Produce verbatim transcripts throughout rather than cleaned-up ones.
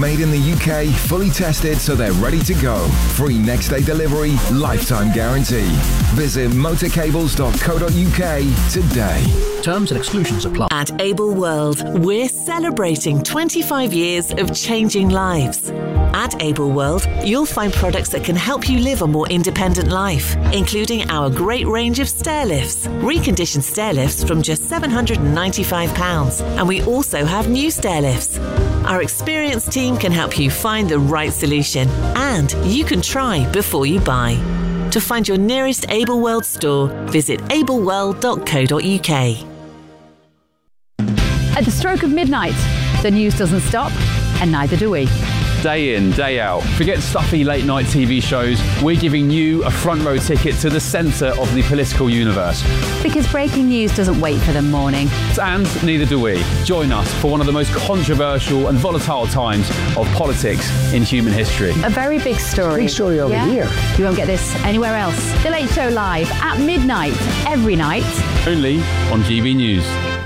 Made in the U K, fully tested so they're ready to go. Free next day delivery, lifetime guarantee. Visit motor cables dot co dot U K today. Terms and exclusions apply. At Able World, we're celebrating twenty-five years of changing lives. At Able World, you'll find products that can help you live a more independent life, including our great range of stair lifts, reconditioned stair lifts from just seven hundred ninety-five pounds. And we also have new stair lifts. Our experienced team can help you find the right solution, and you can try before you buy. To find your nearest Able World store, visit able world dot co dot U K. At the stroke of midnight, the news doesn't stop, and neither do we. Day in, day out. Forget stuffy late night T V shows. We're giving you a front row ticket to the centre of the political universe. Because breaking news doesn't wait for the morning. And neither do we. Join us for one of the most controversial and volatile times of politics in human history. A very big story. Big story over yeah? here. You won't get this anywhere else. The Late Show live at midnight, every night. Only on G B News.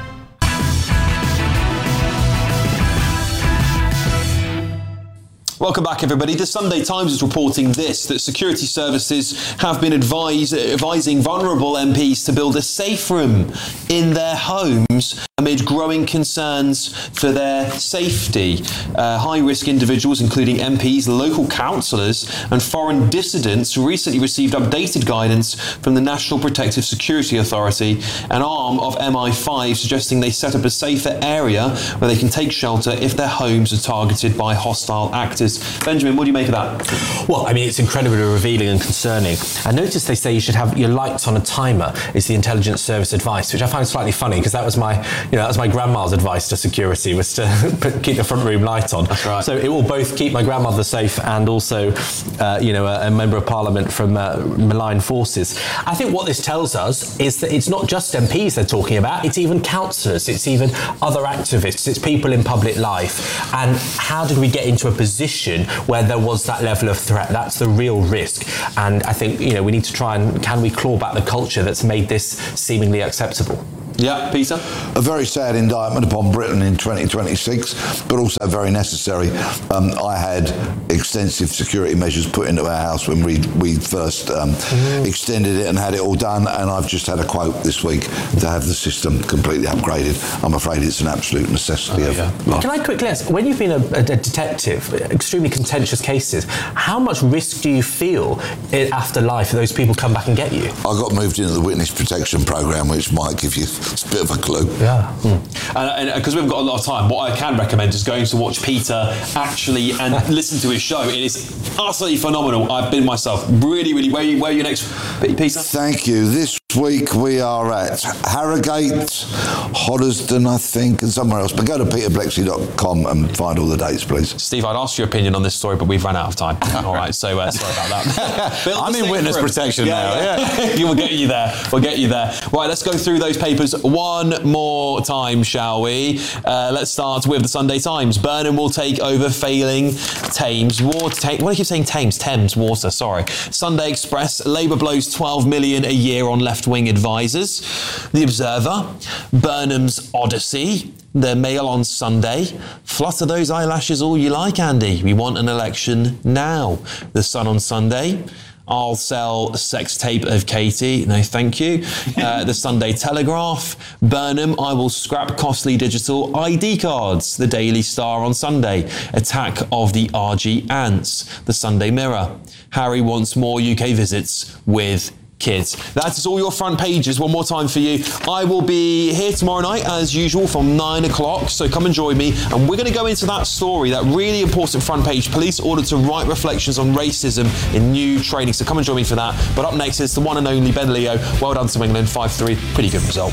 Welcome back, everybody. The Sunday Times is reporting this, that security services have been advise, advising vulnerable M Ps to build a safe room in their homes amid growing concerns for their safety. Uh, high-risk individuals, including M Ps, local councillors and foreign dissidents, recently received updated guidance from the National Protective Security Authority, an arm of M I five, suggesting they set up a safer area where they can take shelter if their homes are targeted by hostile actors. Benjamin, what do you make of that? Well, I mean, it's incredibly revealing and concerning. I noticed they say you should have your lights on a timer, is the intelligence service advice, which I find slightly funny because that was my, you know, that was my grandma's advice to security, was to keep the front room light on. That's right. So it will both keep my grandmother safe and also, uh, you know, a, a member of parliament from uh, malign forces. I think what this tells us is that it's not just M Ps they're talking about, it's even councillors, it's even other activists, it's people in public life. And how did we get into a position where there was that level of threat? That's the real risk. And I think, you know, we need to try and, can we claw back the culture that's made this seemingly acceptable? Yeah, Peter? A very sad indictment upon Britain in twenty twenty-six, but also very necessary. Um, I had extensive security measures put into our house when we we first um, mm. extended it and had it all done, and I've just had a quote this week to have the system completely upgraded. I'm afraid it's an absolute necessity oh, of yeah. life. Can I quickly ask, when you've been a, a detective, extremely contentious cases, how much risk do you feel after life those people come back and get you? I got moved into the witness protection programme, which might give you it's a bit of a clue. Yeah. Mm. And because we've got a lot of time, what I can recommend is going to watch Peter actually and listen to his show. It is utterly phenomenal. I've been myself. Really, really. Where are you, where are you next, Peter? Thank you. This week we are at Harrogate, Hoddesdon, I think, and somewhere else. But go to peter blexley dot com and find all the dates, please. Steve, I'd ask your opinion on this story, but we've run out of time. All right, so uh, sorry about that. I'm in witness room. protection yeah, now. Yeah, yeah. You will get you there. We'll get you there. Right, let's go through those papers one more time, shall we? Uh, let's start with the Sunday Times. Burnham will take over failing Thames Water. What do I keep saying? Thames, Thames Water. Sorry. Sunday Express. Labour blows twelve million a year on left-wing advisors. The Observer. Burnham's Odyssey. The Mail on Sunday. Flutter those eyelashes all you like, Andy. We want an election now. The Sun on Sunday. I'll sell sex tape of Katie. No, thank you. Uh, the Sunday Telegraph. Burnham, I will scrap costly digital I D cards. The Daily Star on Sunday. Attack of the R G ants. The Sunday Mirror. Harry wants more U K visits with kids. That is all your front pages. One more time for you. I will be here tomorrow night as usual from nine o'clock, so come and join me, and we're going to go into that story, that really important front page. Police ordered to write reflections on racism in new training, so come and join me for that. But up next is the one and only Ben Leo. Well done to England, five three. Pretty good result.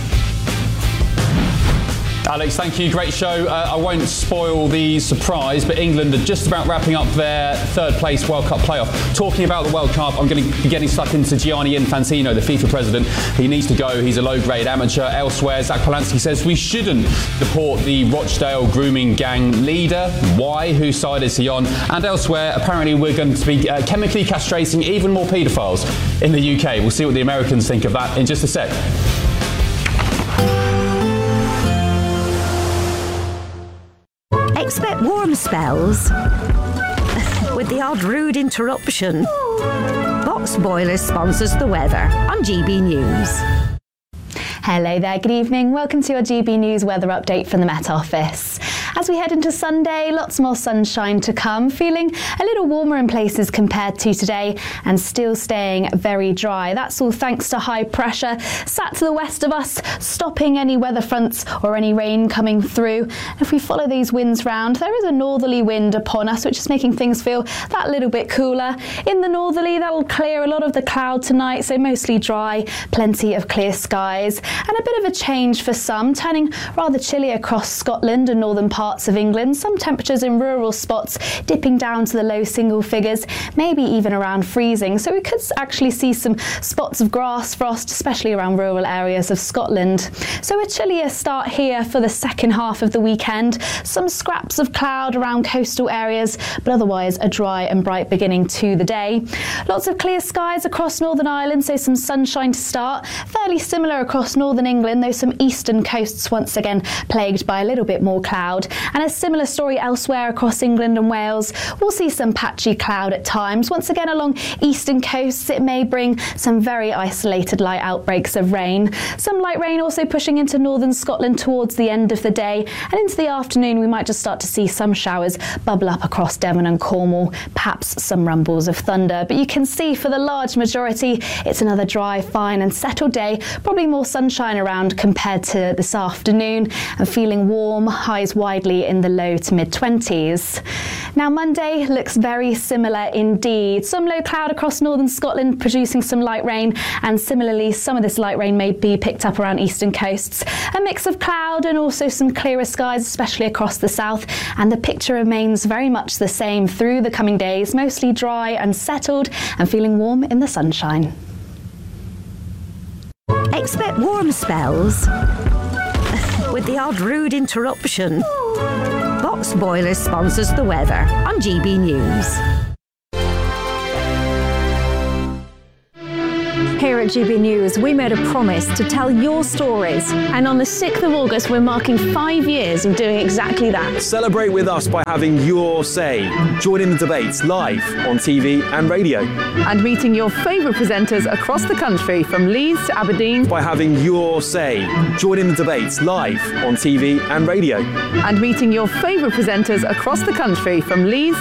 Alex, thank you. Great show. Uh, I won't spoil the surprise, but England are just about wrapping up their third place World Cup playoff. Talking about the World Cup, I'm going to be getting stuck into Gianni Infantino, the FIFA president. He needs to go. He's a low-grade amateur. Elsewhere, Zach Polanski says we shouldn't deport the Rochdale grooming gang leader. Why? Whose side is he on? And elsewhere, apparently we're going to be uh, chemically castrating even more paedophiles in the U K. We'll see what the Americans think of that in just a sec. Expect warm spells with the odd rude interruption. Box Boilers sponsors the weather on G B News. Hello there, good evening. Welcome to your G B News weather update from the Met Office. As we head into Sunday, lots more sunshine to come, feeling a little warmer in places compared to today and still staying very dry. That's all thanks to high pressure sat to the west of us, stopping any weather fronts or any rain coming through. If we follow these winds round, there is a northerly wind upon us, which is making things feel that little bit cooler. In the northerly, that'll clear a lot of the cloud tonight, so mostly dry, plenty of clear skies, and a bit of a change for some, turning rather chilly across Scotland and northern parts of England. Some temperatures in rural spots dipping down to the low single figures, maybe even around freezing. So we could actually see some spots of grass frost, especially around rural areas of Scotland. So a chillier start here for the second half of the weekend. Some scraps of cloud around coastal areas, but otherwise a dry and bright beginning to the day. Lots of clear skies across Northern Ireland, so some sunshine to start. Fairly similar across northern England, though some eastern coasts once again plagued by a little bit more cloud. And a similar story elsewhere across England and Wales. We'll see some patchy cloud at times. Once again along eastern coasts, it may bring some very isolated light outbreaks of rain. Some light rain also pushing into northern Scotland towards the end of the day, and into the afternoon we might just start to see some showers bubble up across Devon and Cornwall, perhaps some rumbles of thunder. But you can see for the large majority it's another dry, fine and settled day, probably more sunshine around compared to this afternoon, and feeling warm, highs widely in the low to mid twenties. Now Monday looks very similar indeed. Some low cloud across northern Scotland producing some light rain, and similarly some of this light rain may be picked up around eastern coasts. A mix of cloud and also some clearer skies, especially across the south, and the picture remains very much the same through the coming days, mostly dry and settled and feeling warm in the sunshine. Expect warm spells with the odd rude interruption. Box Boilers sponsors the weather on G B News. Here at G B News, we made a promise to tell your stories. And on the sixth of August, we're marking five years of doing exactly that. Celebrate with us by having your say. Join in the debates live on T V and radio. And meeting your favourite presenters across the country, from Leeds to Aberdeen. By having your say. Join in the debates live on T V and radio. And meeting your favourite presenters across the country, from Leeds